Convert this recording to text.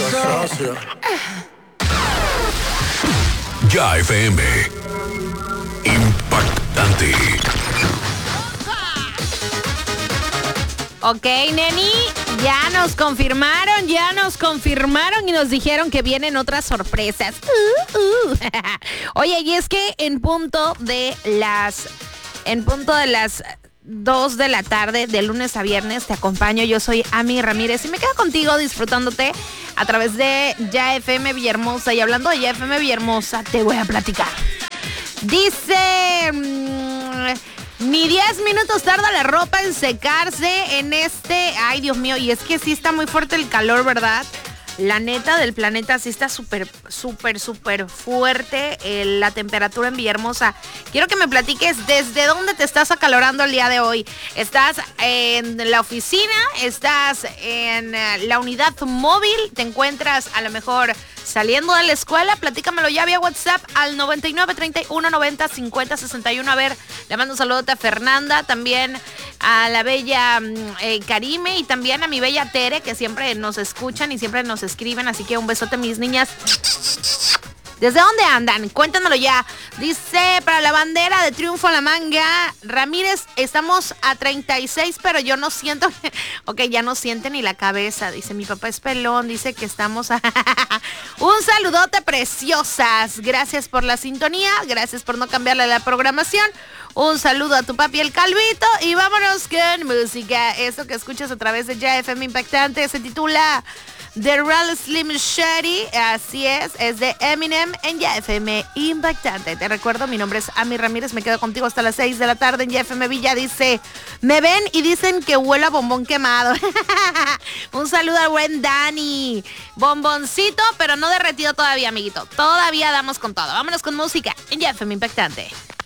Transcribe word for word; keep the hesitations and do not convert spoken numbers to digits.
Ya F M. Impactante. Ok, neni, ya nos confirmaron, ya nos confirmaron y nos dijeron que vienen otras sorpresas. Uh, uh. Oye, y es que en punto de las, en punto de las dos de la tarde, de lunes a viernes, te acompaño. Yo soy Ami Ramírez y me quedo contigo disfrutándote a través de Ya F M Villahermosa. Y hablando de Ya F M Villahermosa, te voy a platicar. Dice... Mmm, Ni diez minutos tarda la ropa en secarse en este... Ay, Dios mío, y es que sí está muy fuerte el calor, ¿verdad? La neta del planeta sí está súper, súper, súper fuerte eh, la temperatura en Villahermosa. Quiero que me platiques desde dónde te estás acalorando el día de hoy. ¿Estás en la oficina? ¿Estás en eh, la unidad móvil? ¿Te encuentras a lo mejor saliendo de la escuela? Platícamelo ya vía WhatsApp al noventa y nueve, treinta y uno, noventa, cincuenta, sesenta y uno. A ver, le mando un saludote a Fernanda, también a la bella eh, Karime y también a mi bella Tere, que siempre nos escuchan y siempre nos escriben, así que un besote, mis niñas. ¿Desde dónde andan? Cuéntanoslo ya. Dice, para la bandera de triunfo a la manga, Ramírez, estamos a treinta y seis, pero yo no siento... Ok, ya no siente ni la cabeza. Dice, mi papá es pelón, dice que estamos a... Un saludote, preciosas. Gracias por la sintonía, gracias por no cambiarle la programación. Un saludo a tu papi el Calvito y vámonos con música. Eso que escuchas a través de Ya F M Impactante se titula The Real Slim Shady. Así es, es de Eminem en Ya F M Impactante. Te recuerdo, mi nombre es Ami Ramírez, me quedo contigo hasta las seis de la tarde en Ya F M Villa. Dice, me ven y dicen que huele a bombón quemado. Un saludo al buen Dani. Bomboncito, pero no derretido todavía, amiguito. Todavía damos con todo. Vámonos con música en Ya F M Impactante.